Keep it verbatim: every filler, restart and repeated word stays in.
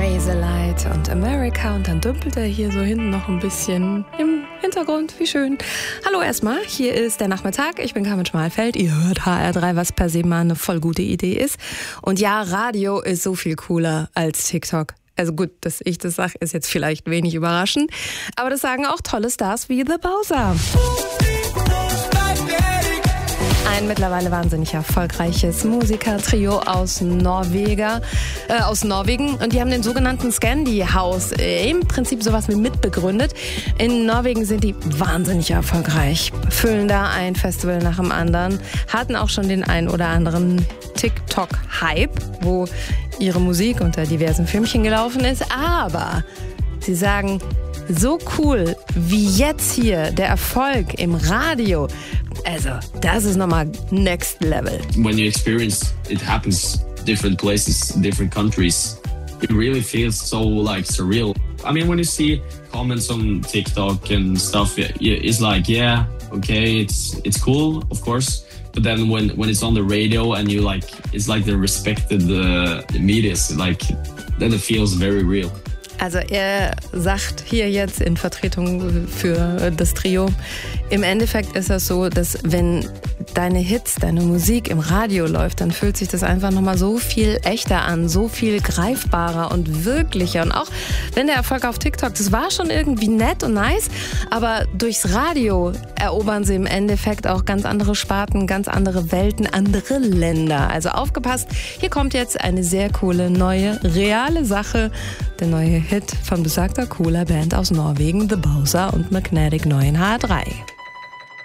Razorlight und America und dann dümpelt er hier so hinten noch ein bisschen im Hintergrund. Wie schön. Hallo erstmal, hier ist der Nachmittag. Ich bin Carmen Schmalfeld. Ihr hört H R drei, was per se mal eine voll gute Idee ist. Und ja, Radio ist so viel cooler als TikTok. Also gut, dass ich das sage, ist jetzt vielleicht wenig überraschend. Aber das sagen auch tolle Stars wie The Bowser. Ein mittlerweile wahnsinnig erfolgreiches Musikertrio aus Norweger, äh, aus Norwegen. Und die haben den sogenannten Scandi House äh, im Prinzip sowas wie mitbegründet. In Norwegen sind die wahnsinnig erfolgreich. Füllen da ein Festival nach dem anderen. Hatten auch schon den ein oder anderen TikTok-Hype, wo ihre Musik unter diversen Filmchen gelaufen ist. Aber sie sagen, so cool wie jetzt hier der Erfolg im Radio, also das ist nochmal next level. When you experience it happens different places, different countries, it really feels so like surreal. I mean, when you see comments on TikTok and stuff, it's like, yeah, okay, it's it's cool, of course. But then when, when it's on the radio and you like, it's like the respected uh, media, like then it feels very real. Also er sagt hier jetzt in Vertretung für das Trio, im Endeffekt ist das so, dass wenn deine Hits, deine Musik im Radio läuft, dann fühlt sich das einfach nochmal so viel echter an, so viel greifbarer und wirklicher. Und auch wenn der Erfolg auf TikTok, das war schon irgendwie nett und nice, aber durchs Radio erobern sie im Endeffekt auch ganz andere Sparten, ganz andere Welten, andere Länder. Also aufgepasst, hier kommt jetzt eine sehr coole, neue, reale Sache, der neue Hit von besagter cooler Band aus Norwegen, The Bowser und Magnetic neu in H R drei.